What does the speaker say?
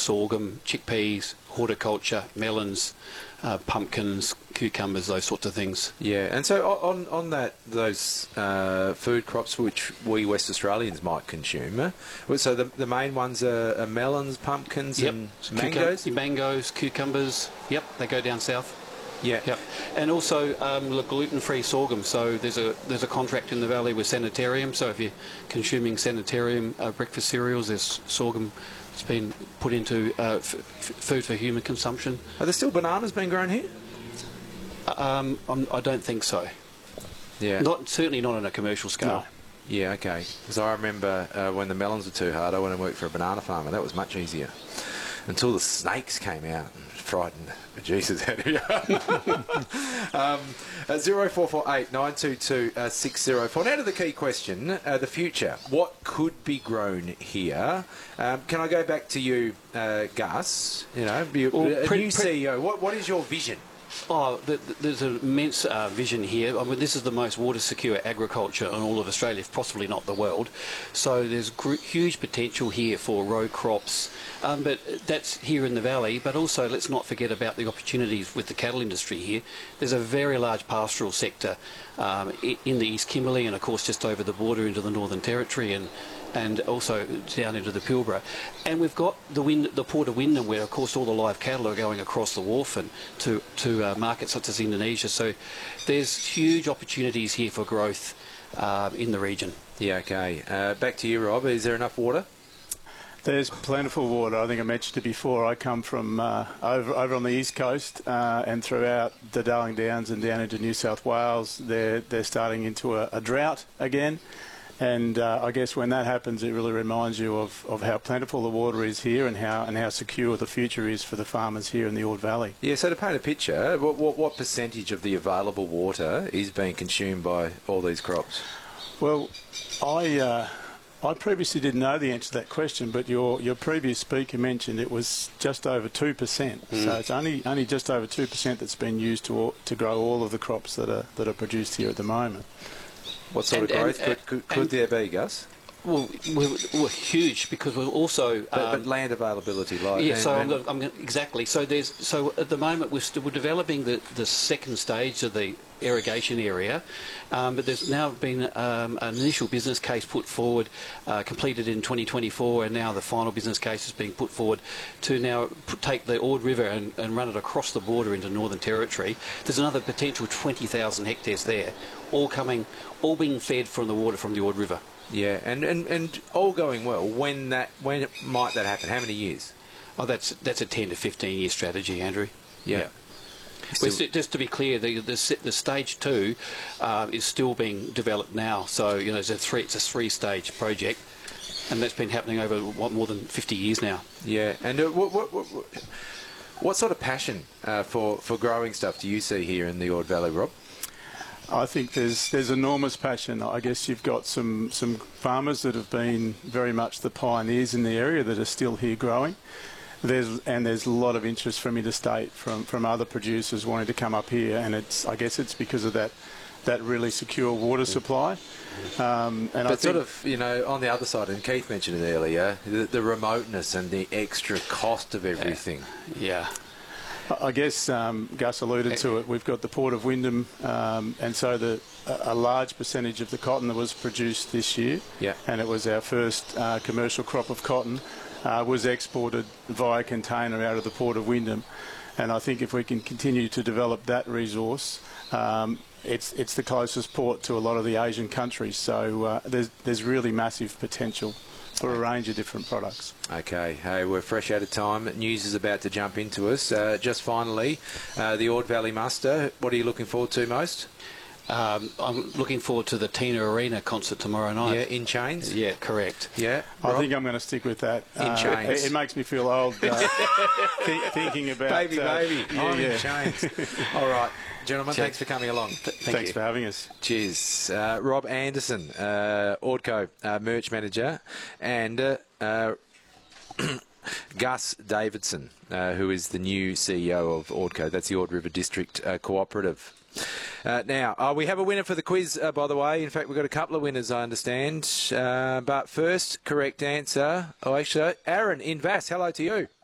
sorghum, chickpeas, horticulture, melons, pumpkins, cucumbers, those sorts of things. Yeah, and so on those food crops which we West Australians might consume, so the main ones are melons, pumpkins, and mangoes? Mangoes, cucumbers, yep, they go down south. Yeah. Yep. And also gluten-free sorghum. So there's a contract in the valley with Sanitarium. So if you're consuming Sanitarium breakfast cereals, there's sorghum that's been put into food for human consumption. Are there still bananas being grown here? I don't think so. Yeah. Certainly not on a commercial scale. No. Yeah, okay. Because I remember when the melons were too hard, I went and worked for a banana farmer. That was much easier. Until the snakes came out and frightened the Jesus out of you. 0448 922 604. Now to the key question, the future. What could be grown here? Can I go back to you, Gus? You know, new CEO. What is your vision? Oh, there's an immense vision here. I mean, this is the most water-secure agriculture in all of Australia, possibly not the world. So there's huge potential here for row crops, but that's here in the valley. But also, let's not forget about the opportunities with the cattle industry here. There's a very large pastoral sector in the East Kimberley, and of course just over the border into the Northern Territory, and also down into the Pilbara. And we've got the Port of Wyndham, where of course all the live cattle are going across the wharf and to markets such as Indonesia. So there's huge opportunities here for growth in the region. Yeah, okay. Back to you, Rob. Is there enough water? There's plentiful water. I think I mentioned it before. I come from over on the east coast and throughout the Darling Downs and down into New South Wales. They're starting into a drought again. And I guess when that happens, it really reminds you of how plentiful the water is here and how secure the future is for the farmers here in the Ord Valley. Yeah, so to paint a picture, what percentage of the available water is being consumed by all these crops? Well, I previously didn't know the answer to that question, but your previous speaker mentioned it was just over 2%. So it's only just over 2% that's been used to grow all of the crops that are produced here at the moment. What sort of growth could there be, Gus? Well, we're huge because we're also... But land availability, like... Yeah, exactly. So at the moment we're developing the second stage of the irrigation area, but there's now been an initial business case put forward, completed in 2024, and now the final business case is being put forward to now take the Ord River and run it across the border into Northern Territory. There's another potential 20,000 hectares there, all being fed from the water from the Ord River. Yeah, and all going well. When might that happen? How many years? Oh, that's a 10 to 15 year strategy, Andrew. Yeah. Well, just to be clear, the stage 2 is still being developed now. So it's a 3-stage project, and that's been happening over more than 50 years now. Yeah, and what sort of passion for growing stuff do you see here in the Ord Valley, Rob? I think there's enormous passion. I guess you've got some farmers that have been very much the pioneers in the area that are still here growing. There's a lot of interest from interstate, from other producers wanting to come up here, and I guess it's because of that really secure water supply. But I think, sort of, on the other side, and Keith mentioned it earlier, the remoteness and the extra cost of everything. Yeah. I guess Gus alluded to it. We've got the Port of Wyndham, and so a large percentage of the cotton that was produced this year, and it was our first commercial crop of cotton, was exported via container out of the Port of Wyndham. And I think if we can continue to develop that resource, it's the closest port to a lot of the Asian countries. So there's really massive potential for a range of different products. Okay, hey, we're fresh out of time. News is about to jump into us. Just finally, the Ord Valley Muster, what are you looking forward to most? I'm looking forward to the Tina Arena concert tomorrow night. Yeah, In Chains? Yeah, correct. Yeah, I think I'm going to stick with that. In Chains. It makes me feel old thinking about... Baby, I'm yeah. In Chains. All right. Gentlemen, thanks for coming along. Thanks for having us. Cheers. Rob Anderson, Ordco merch manager, and Gus Davidson, who is the new CEO of Ordco. That's the Ord River District Cooperative. Now, we have a winner for the quiz, by the way. In fact, we've got a couple of winners, I understand. But first, correct answer. Oh, actually, Aaron in Vass, hello to you.